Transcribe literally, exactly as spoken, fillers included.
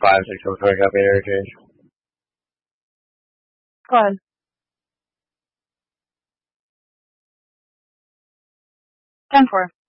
Five, six, seven, twenty, copy and interchange. Go ahead. ten four.